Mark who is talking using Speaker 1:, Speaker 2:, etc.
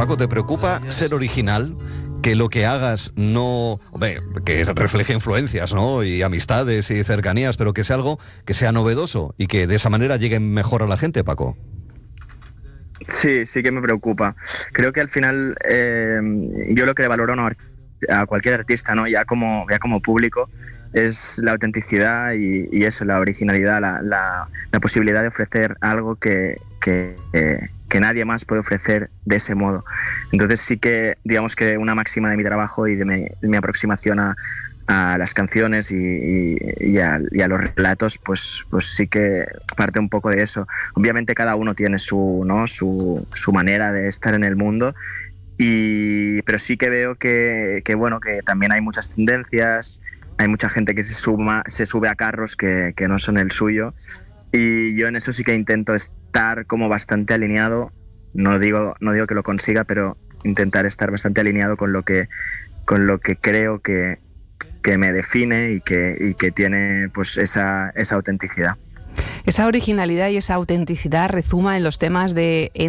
Speaker 1: Paco, ¿te preocupa ser original? Que lo que hagas no... Hombre, que refleje influencias, ¿no? Y amistades y cercanías, pero que sea algo que sea novedoso y que de esa manera llegue mejor a la gente, Paco.
Speaker 2: Sí, sí que me preocupa. Creo que al final yo lo que valoro a cualquier artista, ¿no? Ya como público, es la autenticidad y eso, la originalidad, la posibilidad de ofrecer algo que nadie más puede ofrecer de ese modo. Entonces sí que, digamos que una máxima de mi trabajo y de mi aproximación a las canciones y a los relatos, pues sí que parte un poco de eso. Obviamente cada uno tiene su manera de estar en el mundo, pero sí que veo que bueno, que también hay muchas tendencias, hay mucha gente que se sube a carros que no son el suyo, y yo en eso sí que intento estar como bastante alineado. No digo que lo consiga, pero intentar estar bastante alineado con lo que creo que me define y que tiene pues esa autenticidad.
Speaker 3: Esa originalidad y esa autenticidad rezuma en los temas de